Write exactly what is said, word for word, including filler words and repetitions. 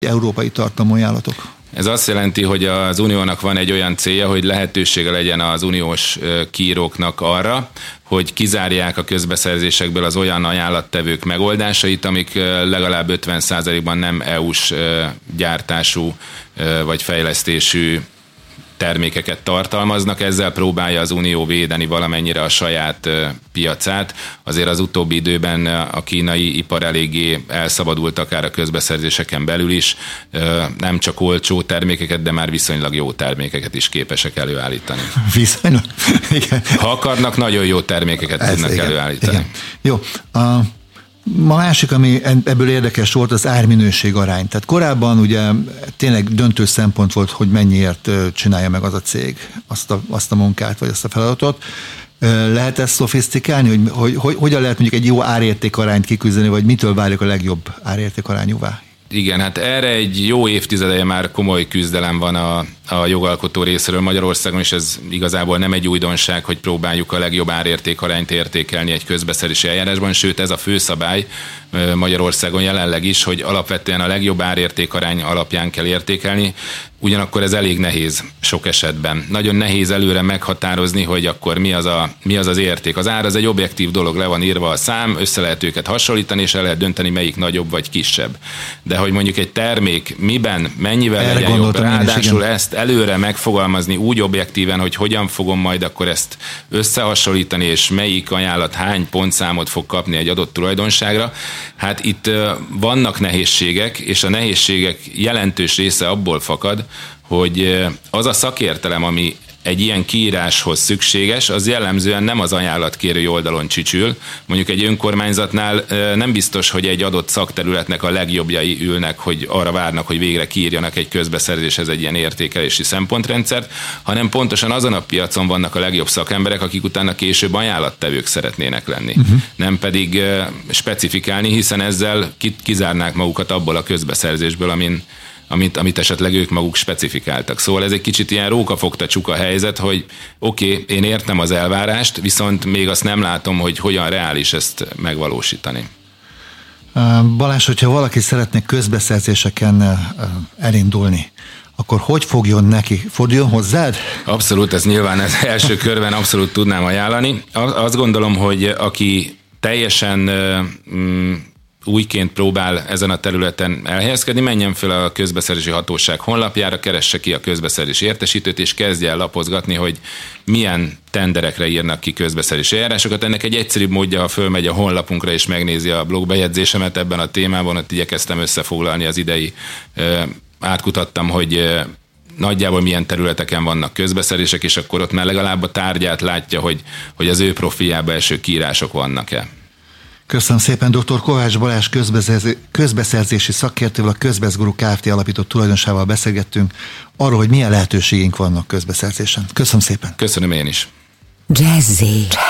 európai tartalmú ajánlatok? Ez azt jelenti, hogy az Uniónak van egy olyan célja, hogy lehetősége legyen az uniós kiíróknak arra, hogy kizárják a közbeszerzésekből az olyan ajánlattevők megoldásait, amik legalább ötven százalékban nem é u-s gyártású vagy fejlesztésű termékeket tartalmaznak, ezzel próbálja az Unió védeni valamennyire a saját piacát. Azért az utóbbi időben a kínai ipar eléggé elszabadult akár a közbeszerzéseken belül is, nem csak olcsó termékeket, de már viszonylag jó termékeket is képesek előállítani. Viszonylag? Igen. Ha akarnak, nagyon jó termékeket Ez tudnak igen, előállítani. Igen. Jó. A Ma másik, ami ebből érdekes volt, az árminőség arány. Tehát korábban ugye tényleg döntő szempont volt, hogy mennyiért csinálja meg az a cég azt a, azt a munkát, vagy azt a feladatot. Lehet ezt szofisztikálni, hogy, hogy, hogy hogyan lehet mondjuk egy jó árérték arányt kiküzdeni, vagy mitől válik a legjobb árérték arányúvá? Igen, hát erre egy jó évtizedeje már komoly küzdelem van a, a jogalkotó részéről Magyarországon, és ez igazából nem egy újdonság, hogy próbáljuk a legjobb árértékarányt értékelni egy közbeszerzési eljárásban, sőt ez a főszabály Magyarországon jelenleg is, hogy alapvetően a legjobb árértékarány alapján kell értékelni, ugyanakkor ez elég nehéz sok esetben. Nagyon nehéz előre meghatározni, hogy akkor mi az, a, mi az az érték. Az ár az egy objektív dolog, le van írva a szám, össze lehet őket hasonlítani, és el lehet dönteni, melyik nagyobb vagy kisebb. De hogy mondjuk egy termék miben, mennyivel Erre legyen jobb, ráadásul is, ezt előre megfogalmazni úgy objektíven, hogy hogyan fogom majd akkor ezt összehasonlítani, és melyik ajánlat hány pontszámot fog kapni egy adott tulajdonságra. Hát itt vannak nehézségek, és a nehézségek jelentős része abból fakad, hogy az a szakértelem, ami egy ilyen kiíráshoz szükséges, az jellemzően nem az ajánlatkérői oldalon csücsül. Mondjuk egy önkormányzatnál nem biztos, hogy egy adott szakterületnek a legjobbjai ülnek, hogy arra várnak, hogy végre kiírjanak egy közbeszerzéshez egy ilyen értékelési szempontrendszert, hanem pontosan azon a piacon vannak a legjobb szakemberek, akik utána később ajánlattevők szeretnének lenni. Uh-huh. Nem pedig specifikálni, hiszen ezzel kizárnák magukat abból a közbeszerzésből, amin Amit, amit esetleg ők maguk specifikáltak. Szóval ez egy kicsit ilyen rókafogta csuka helyzet, hogy oké, okay, én értem az elvárást, viszont még azt nem látom, hogy hogyan reális ezt megvalósítani. Balázs, hogyha valaki szeretne közbeszerzéseken elindulni, akkor hogy fogjon neki? Forduljon hozzád? Abszolút, ez nyilván az első körben abszolút tudnám ajánlani. Azt gondolom, hogy aki teljesen mm, újként próbál ezen a területen elhelyezkedni, menjen fel a közbeszerzési hatóság honlapjára, keresse ki a közbeszerzési értesítőt, és kezdje el lapozgatni, hogy milyen tenderekre írnak ki közbeszerzési eljárásokat. Ennek egy egyszerűbb módja, ha fölmegy a honlapunkra és megnézi a blogbejegyzésemet ebben a témában, ott igyekeztem összefoglalni az idei, átkutattam, hogy nagyjából milyen területeken vannak közbeszerzések, és akkor ott már legalább a tárgyát látja, hogy, hogy az ő profiljába eső kiírások vannak-e. Köszönöm szépen, dr. Kovács Balázs közbeszerzési szakértővel, a Közbeszguru Kft. Alapított tulajdonosával beszélgettünk arról, hogy milyen lehetőségeink vannak közbeszerzésen. Köszönöm szépen. Köszönöm én is. Jazzy.